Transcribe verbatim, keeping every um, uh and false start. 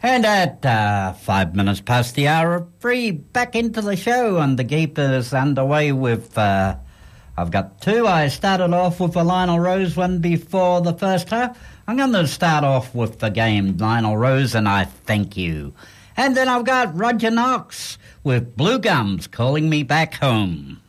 And at uh, five minutes past the hour of three, back into the show, and the Geep is underway with, uh, I've got two. I started off with the Lionel Rose one before the first half. I'm going to start off with the game, Lionel Rose, and I Thank You. And then I've got Roger Knox with Blue Gums, Calling Me Back Home.